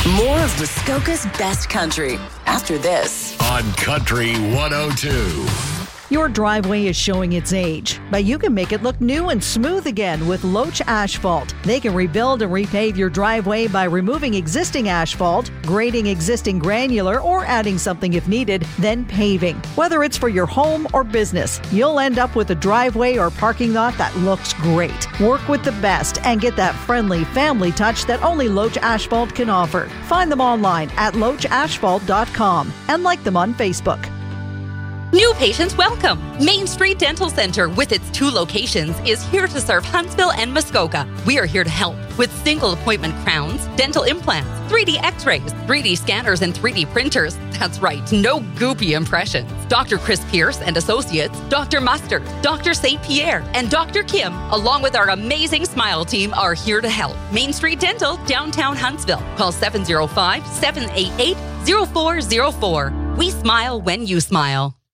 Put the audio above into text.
More of Muskoka's best country after this. On Country 102. Your driveway is showing its age, but you can make it look new and smooth again with Loach Asphalt. They can rebuild and repave your driveway by removing existing asphalt, grading existing granular, or adding something if needed, then paving. Whether it's for your home or business, you'll end up with a driveway or parking lot that looks great. Work with the best and get that friendly family touch that only Loach Asphalt can offer. Find them online at loachasphalt.com and like them on Facebook. New patients welcome. Main Street Dental Center, with its 2 locations, is here to serve Huntsville and Muskoka. We are here to help with single appointment crowns, dental implants, 3D x-rays, 3D scanners, and 3D printers. That's right, no goopy impressions. Dr. Chris Pierce and Associates, Dr. Mustard, Dr. St. Pierre, and Dr. Kim, along with our amazing Smile team, are here to help. Main Street Dental, downtown Huntsville. Call 705-788-0404. We smile when you smile.